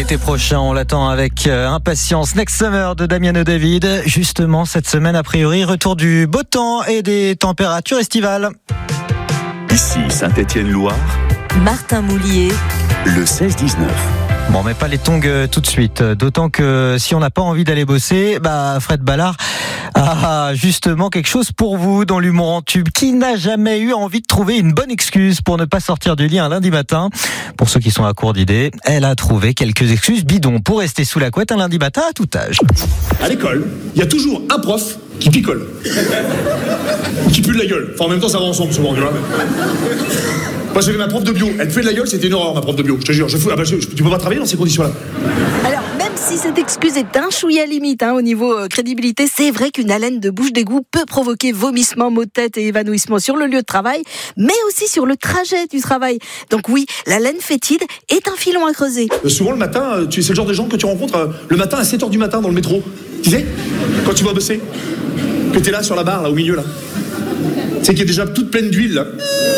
L'été prochain, on l'attend avec impatience. Next Summer de Damiano David. Justement, cette semaine, a priori, retour du beau temps et des températures estivales. Ici, Saint-Étienne-Loire. Martin Moulier. Le 16-19. Bon, mais pas les tongs tout de suite. D'autant que si on n'a pas envie d'aller bosser, Fred Ballard a justement quelque chose pour vous dans l'humour en tube. Qui n'a jamais eu envie de trouver une bonne excuse pour ne pas sortir du lit un lundi matin? Pour ceux qui sont à court d'idées, elle a trouvé quelques excuses bidons pour rester sous la couette un lundi matin à tout âge. À l'école, il y a toujours un prof qui picole. Ou qui pue de la gueule. Enfin, en même temps, ça va ensemble souvent, tu vois. Moi, j'avais ma prof de bio. Elle puait de la gueule, c'était une horreur, ma prof de bio. Je te jure, tu peux pas travailler dans ces conditions-là. Alors, même si cette excuse est un chouïa limite au niveau crédibilité, c'est vrai qu'une haleine de bouche d'égout peut provoquer vomissements, maux de tête et évanouissement sur le lieu de travail, mais aussi sur le trajet du travail. Donc oui, la laine fétide est un filon à creuser. Souvent, le matin, c'est le genre de gens que tu rencontres le matin à 7h du matin dans le métro. Tu sais, quand tu vas bosser, que t'es là sur la barre, là, au milieu, là. Tu sais qu'il est déjà toute pleine d'huile, là.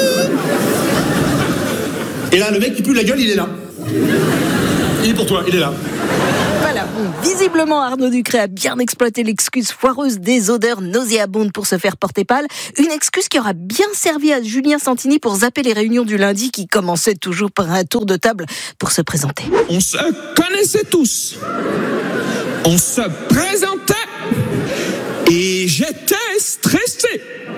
Et là, le mec qui pue la gueule, il est là. Il est pour toi, il est là. Voilà, visiblement Arnaud Ducré a bien exploité l'excuse foireuse des odeurs nauséabondes pour se faire porter pâle. Une excuse qui aura bien servi à Julien Santini pour zapper les réunions du lundi qui commençaient toujours par un tour de table pour se présenter. On se connaissait tous. On se présentait. Et j'étais stressé.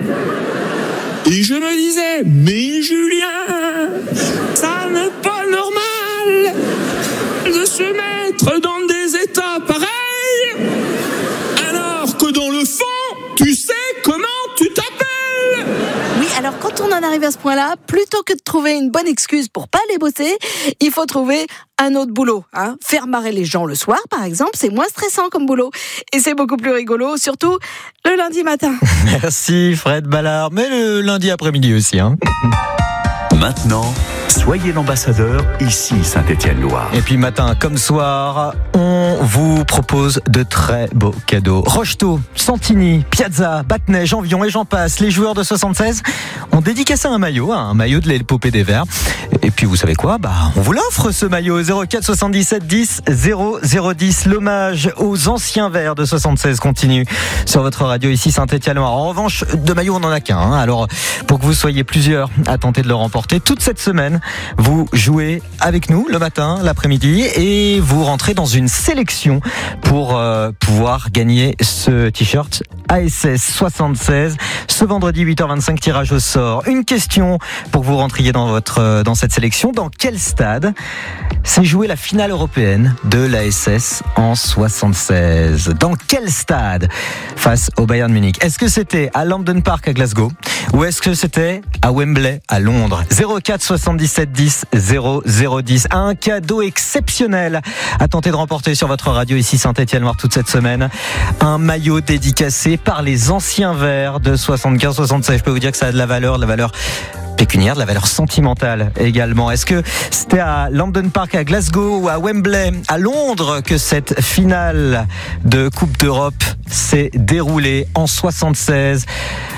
Et je me disais, mais Julien, ça n'est pas normal de se mettre dans des états pareils, alors que dans le fond, tu sais comment tu t'appelles. Oui, alors quand on en arrive à ce point-là, plutôt que de trouver une bonne excuse pour pas aller bosser, il faut trouver un autre boulot. Faire marrer les gens le soir, par exemple, c'est moins stressant comme boulot. Et c'est beaucoup plus rigolo, surtout le lundi matin. Merci Fred Ballard, mais le lundi après-midi aussi. Maintenant, soyez l'ambassadeur, ici Saint-Étienne-Loire. Et puis matin comme soir, on vous propose de très beaux cadeaux. Rocheteau, Santini, Piazza, Battenay, Janvion et j'en passe. Les joueurs de 76 ont dédicacé un maillot de l'épopée des Verts. Et puis vous savez quoi, on vous l'offre ce maillot. 04 77 10 0010. L'hommage aux anciens Verts de 76 continue sur votre radio ici Saint-Étienne-Loire. En revanche, de maillots on n'en a qu'un. Alors pour que vous soyez plusieurs à tenter de le remporter, toute cette semaine, vous jouez avec nous le matin, l'après-midi et vous rentrez dans une sélection pour pouvoir gagner ce t-shirt ASS 76. Ce vendredi 8h25, tirage au sort. Une question pour que vous rentriez dans cette sélection. Dans quel stade s'est jouée la finale européenne de l'ASS en 76? Dans quel stade face au Bayern Munich? Est-ce que c'était à Lambden Park à Glasgow ou est-ce que c'était à Wembley à Londres? 04 77 10 0010. Un cadeau exceptionnel à tenter de remporter sur votre radio ici Saint-Étienne-Loire toute cette semaine. Un maillot dédicacé par les anciens Verts de 75-76. Je peux vous dire que ça a de la valeur pécuniaire, de la valeur sentimentale également. Est-ce que c'était à Lambden Park à Glasgow ou à Wembley à Londres que cette finale de Coupe d'Europe s'est déroulée en 76?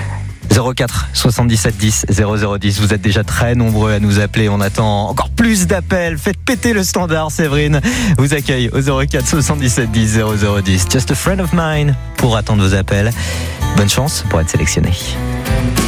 04 77 10 0010. Vous êtes déjà très nombreux à nous appeler. On attend encore plus d'appels. Faites péter le standard. Séverine vous accueille au 04 77 10 0010. Just a friend of mine pour attendre vos appels. Bonne chance pour être sélectionné.